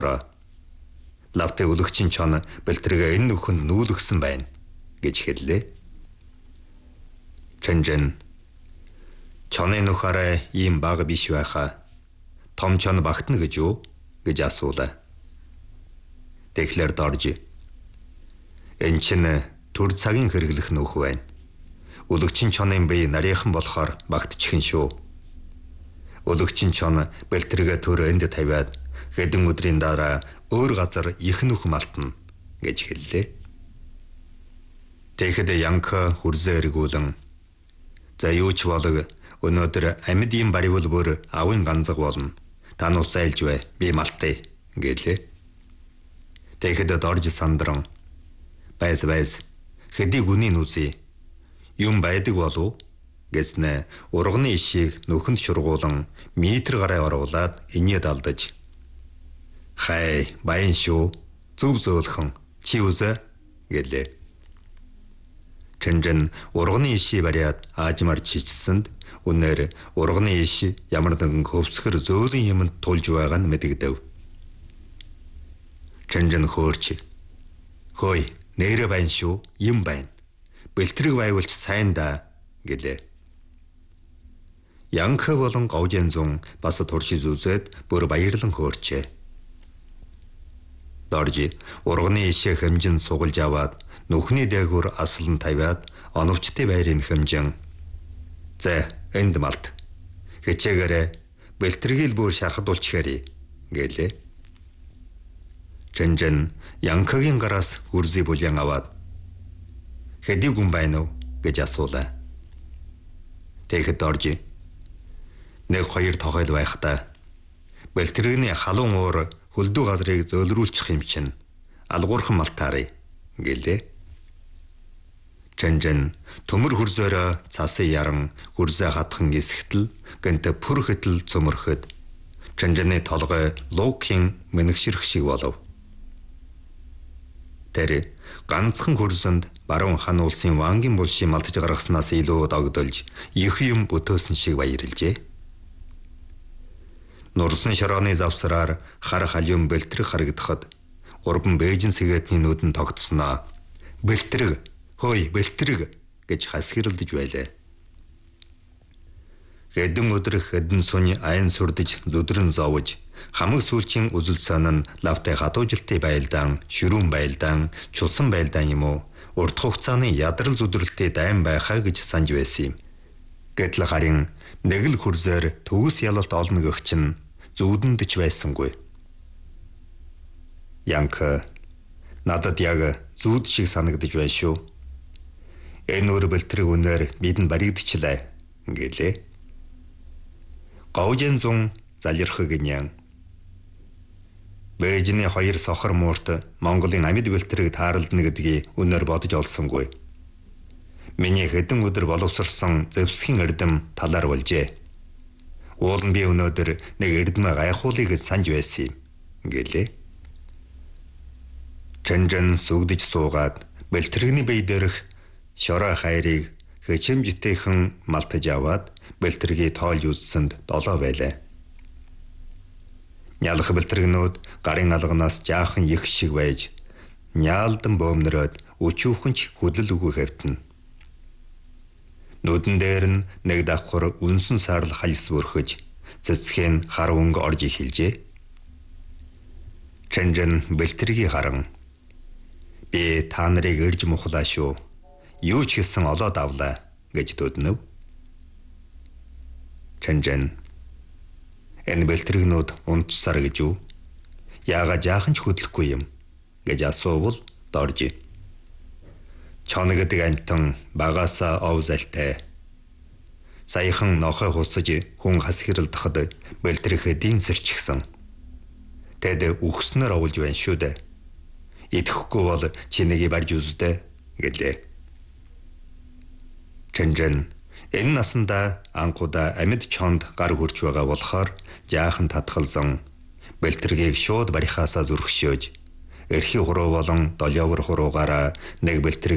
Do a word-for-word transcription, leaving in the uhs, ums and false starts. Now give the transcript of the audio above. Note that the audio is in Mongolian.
Лавтай өлөгчин чон бэлтрэгээ энэ нөхөнд нүүлгсэн байна гэж хэллээ. Чэнжэн чоны нөхөрөө ийм бага биш байхаа. Том чон багтна гэж юу гэж асуулаа. Тэгэхээр дорж энэ чинь төр цагийн хэрэглэх нөх байна. Өлөгчин чонын бие нарийнхан болохоор багтчихэн шүү. Өлөгчин чон бэлтрэгээ төр энд тавиад хэдэн өдрийн дараа өөр газар их нөх малтна гэж хэллээ. Тэгэхэд Янка хүрзээ эргүүлэн за юу ч болог өнөөдөр амьд юм баривал бүр авын ганцаг болно. Та нус айлж бай. Би малтъя гэлээ. Тэгэхэд дорж сандран байс байс хэдий гүний нүзий юм байдаг болов гэснэ урганы ишийг нөхөнд шургуулан метр гараа оруулаад инээд алдаж хай баян шүү зөв зөөлхөн чи үзэ гэлээ. Чэнжэн урганы ишийг бариад аажмаар чичсэнд үнээр урганы иш ямар нэгэн хөвсгөр зөөлөн юмд тулж байгаа нь мэдэгдэв. Чэнжэн хөөрч хөөе нэрэ байна шүү юм байна. Бэлтрэг байвалч сайн да гэлээ. Янка болон Гаожэнзун бас туршиж үзээд бүр баярлан хөөрчээ. Дорж урганы ишээ хэмжин сугалж аваад нүхний дээгүүр аслан тавиад оновчтой байрын хэмжин за энд малт хичээгээрээ бэлтрэгийг бүр шархадуулчихаарай гэлээ. Чэнжэн Янкагийн гараас хүрзий бүлээн аваад хэдий гүн байна уу гэж асуулаа. Тэгэхэд дорж нэг хоёр тохиол байхдаа бэлтрэгний халуун уур хөлдөө газрыг зөөлрүүлчих юм чинь алгуурхан малтаарай гэлээ. Чэнжэн төмөр хүрзөөрөө цасын яран хүрзээ хатхан гисгтэл гэнт пүр хөдөл цөмөрөхөд Чэнжэний толгой лукийн мэнэгширх шиг болов. Тэр ганцхан хүрсэнд баруун хан улсын вангийн булши малтаж гаргаснаас илүү догдолж их юм өтөөсөн шиг баярлжээ. Нурсан шорооны завсраар хар халиум бэлтрэг харагдахад урбан Бээжин сэгээдний нүдэн тогтсноо. Бэлтрэг, хөөе бэлтрэг гэж хасгирлдэж байлаа. Хэдэн өдөр хэдэн сүний айн сүрдэж зүдрэн зовж хамаг сүүлчийн үзэлцэн нь лавтай хатуужилтын байлдаан, ширүүн байлдаан, чулсан байлдаан юм уу? Урт хугацааны ядрал зүдрэлтэй дайм байхаа гэж санаж байсан юм. Гэтэл харин нэг л хүрзээр төгс ялалт олно гэх чинь зүудэндч байсангүй. Янка надад яг зүуд шиг санагдаж байна шүү. Энэ өөр бэлтрэг үнээр бидэнд баригдчихлаа гэлээ. Гаожэнзун залирхаг гинyan. Бээжиний хоёр сохор муурт Монголын амьд бэлтрэг тааралдна гэдгийг үнээр бодож олсонгүй. Миний хэдэн өдөр боловсрсон зэвсгийн эрдэм талаар болжээ. Уул нь би өнөөдөр нэг эрдэмэ гайхуулъя гэж санаж байсан юм гэлээ. Чэнжэн сүгдэж суугаад бэлтрэгний бие дээрх шороо хайрыг хэчэмжтэйхэн малтаж аваад бэлтрэгийг тоолж үзсэнд долоо байлаа. Нялх бэлтрэгнүүд гарын алганаас жаахан их шиг байж няалдан бөмнөрөөд өчүүхэнч хөдөл үгүй хэвтэн. Нүдэн дээр нь нэг давхар үнсэн саарл хальс бүрхэж цэцгийн хар өнгө орж эхэлжээ. Чэнжэн бэлтрэгийг харан би та нарыг ирж мухлаа шүү. Юу ч гэсэн олоод авлаа гэж төднөв. Чэнжэн энэ бэлтрэгнүүд унтсаар гэж юу? Яагаад жаахан ч хөдлөхгүй юм гэж асуувал дорж. Чон гэдэг амтан багаасаа овзалтай. Саяхан нохой хуцаж хүн хасгирлдахад бэлтрэх эдийн сэрчгсэн. Тэд үхснээр овулж байна шүү дээ. Идэхгүй бол чинийг барьж үздэ гэлээ. Чэнжэн энэ насанда анхудаа амьд чонд гар хүрч байгаа болохоор жаахан татгалзан бэлтрэгийг шууд барихаасаа зүрхшөөж эрхий хуруу болон долоовор хуруугаараа нэг бэлтрэг